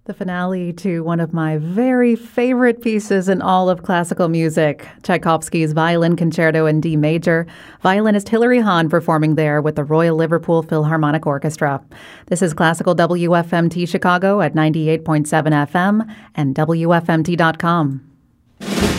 The finale to one of my very favorite pieces in all of classical music, Tchaikovsky's Violin Concerto in D Major. Violinist Hilary Hahn performing there with the Royal Liverpool Philharmonic Orchestra. This is Classical WFMT Chicago at 98.7 FM and WFMT.com.